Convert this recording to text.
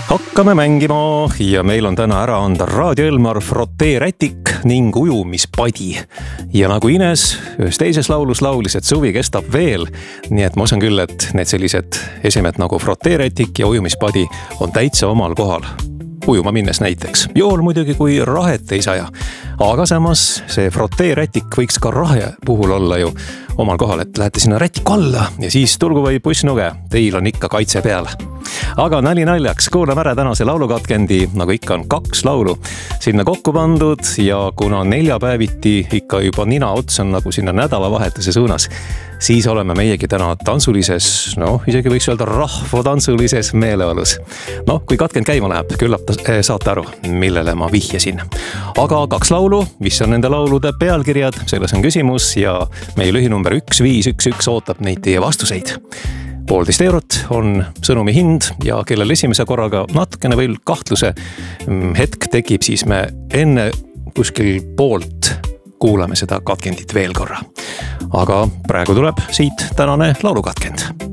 Hakkame mängima ja meil on täna ära anda Raadio Elmar froteerätik ning ujumispadi. Ja nagu Ines ühes teises laulus laulis, et suvi kestab veel, nii et ma usun küll, et need sellised esemed nagu froteerätik ja ujumispadi on täitsa omal kohal. Ujuma minnes näiteks. Jool muidugi kui rahet ei saja. Aga samas see froteerätik võiks ka rahe puhul olla ju omal kohal, et lähete sinna rätiku alla ja siis tulgu või pussnuge, teil on ikka kaitse peal. Aga nali naljaks, kuulame ära tänase laulukatkendi, nagu ikka on 2 laulu sinna kokku pandud ja kuna neljapäeviti ikka juba nina ots on nagu sinna nädalavahetuse suunas, siis oleme meiegi täna tantsulises, isegi võiks öelda rahvatantsulises meeleolus. Kui katkend käima läheb, küllap saate aru, millele ma vihjasin. Aga 2 laulu, mis on nende laulude pealkirjad, selles on küsimus ja meie lühinumber 1511 ootab neid teie vastuseid. 1,5 eurot on sõnumi hind ja kellel esimese korraga natukene veel kahtluse hetk tekib, siis me enne kuskil poolt kuulame seda katkendit veel korra. Aga praegu tuleb siit tänane laulukatkend.